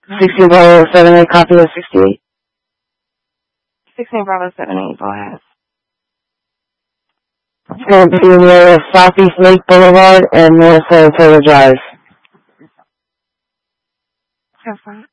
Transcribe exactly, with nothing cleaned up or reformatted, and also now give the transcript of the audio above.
sixteen Bravo seven eight, copy of sixty-eight. sixteen Bravo seven eight, go ahead. Going to be near Southeast Lake Boulevard and North Saratoga Drive. Have fun.